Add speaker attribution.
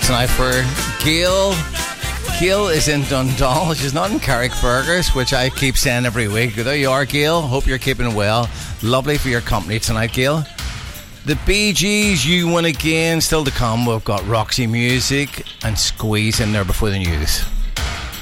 Speaker 1: tonight for Gail. Gail is in Dundalk. She's not in Carrickburgers, which I keep saying every week. There you are, Gail. Hope you're keeping well. Lovely for your company tonight, Gail. The Bee Gees, You Win Again, still to come. We've got Roxy Music and Squeeze in there before the news.